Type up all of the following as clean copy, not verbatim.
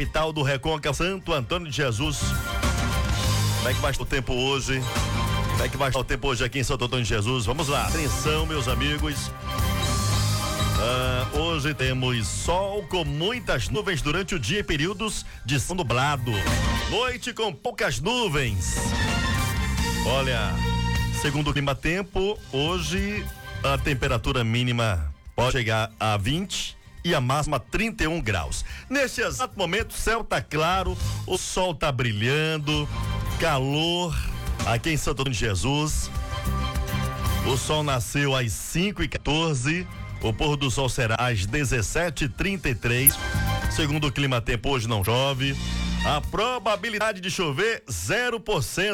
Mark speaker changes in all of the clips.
Speaker 1: capital do Recôncavo, Santo Antônio de Jesus. Como é que vai estar o tempo hoje? Como é que vai estar o tempo hoje aqui em Santo Antônio de Jesus? Vamos lá, atenção, meus amigos. Hoje temos sol com muitas nuvens durante o dia e períodos de céu nublado. Noite com poucas nuvens. Olha, segundo o clima tempo, hoje a temperatura mínima pode chegar a 20 e a máxima 31 graus. Neste exato momento, o céu tá claro, o sol tá brilhando, calor aqui em Santo Antônio de Jesus. O sol nasceu às 5h14. O pôr do sol será às 17h33. Segundo o clima tempo, hoje não chove. A probabilidade de chover 0%.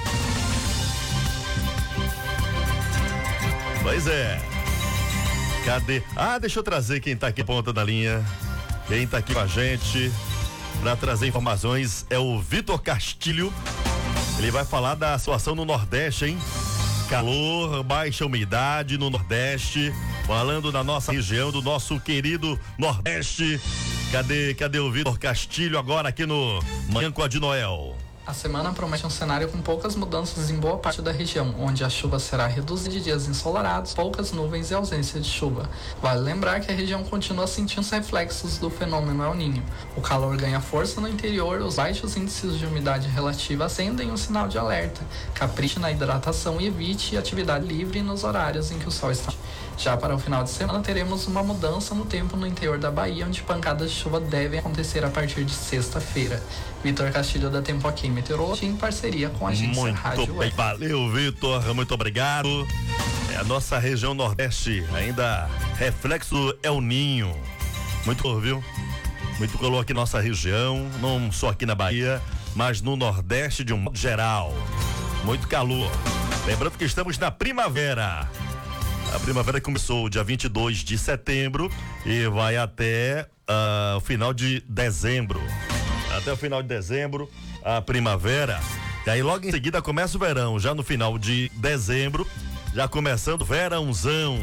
Speaker 1: Pois é. Cadê? Deixa eu trazer quem tá aqui na ponta da linha. Quem tá aqui com a gente para trazer informações é o Vitor Castilho. Ele vai falar da situação no Nordeste, hein? Calor, baixa umidade no Nordeste, falando da nossa região, do nosso querido Nordeste. Cadê o Vitor Castilho agora aqui no Manhã com a de Noel?
Speaker 2: A semana promete um cenário com poucas mudanças em boa parte da região, onde a chuva será reduzida de dias ensolarados, poucas nuvens e ausência de chuva. Vale lembrar que a região continua sentindo os reflexos do fenômeno El Niño. O calor ganha força no interior, os baixos índices de umidade relativa acendem um sinal de alerta. Capriche na hidratação e evite atividade livre nos horários em que o sol está. Já para o final de semana, teremos uma mudança no tempo no interior da Bahia, onde pancadas de chuva devem acontecer a partir de sexta-feira. Vitor Castilho da Tempo Aqui Meteorologia, em parceria com a agência Rádio
Speaker 1: Muito bem, valeu, Vitor, muito obrigado. É a nossa região Nordeste, ainda reflexo El Niño. Muito calor, viu? Muito calor aqui na nossa região, não só aqui na Bahia, mas no Nordeste de um modo geral. Muito calor. Lembrando que estamos na primavera. A primavera começou dia 22 de setembro e vai até o final de dezembro. Até o final de dezembro, a primavera. E aí logo em seguida começa o verão, já no final de dezembro, já começando o verãozão.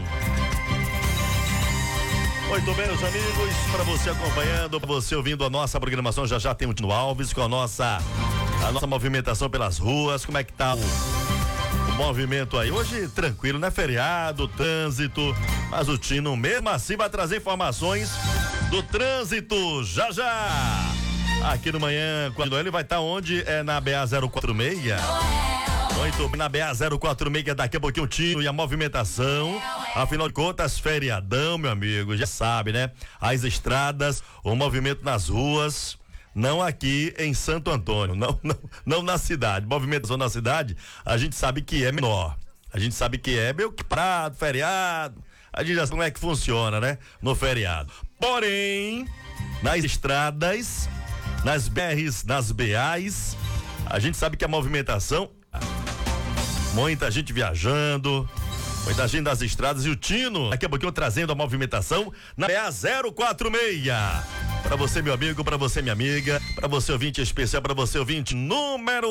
Speaker 1: Muito bem, meus amigos, para você acompanhando, para você ouvindo a nossa programação, já tem o Tino Alves com a nossa movimentação pelas ruas. Como é que tá o movimento aí? Hoje tranquilo, né? Feriado, trânsito, mas o Tino mesmo assim vai trazer informações do trânsito já. Aqui no Manhã, quando ele vai estar onde? É na BA 046. Muito bem, na BA 046, daqui a pouquinho o Tino e a movimentação. Afinal de contas, feriadão, meu amigo, já sabe, né? As estradas, o movimento nas ruas. Não aqui em Santo Antônio, não na cidade. Movimentação na cidade, a gente sabe que é menor. A gente sabe que é meio que prato, feriado. A gente já sabe como é que funciona, né? No feriado. Porém, nas estradas, nas BRs, nas BAs, a gente sabe que a movimentação, muita gente viajando, muita gente das estradas, e o Tino, daqui a pouquinho trazendo a movimentação na BA 046. Para você, meu amigo, para você, minha amiga, para você ouvinte especial, para você ouvinte número